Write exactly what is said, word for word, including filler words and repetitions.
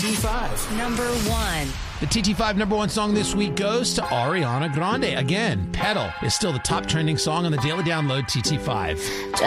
T five. Number one. The T T five number one song this week goes to Ariana Grande. Again, Pedal is still the top trending song on the Daily Download T T five.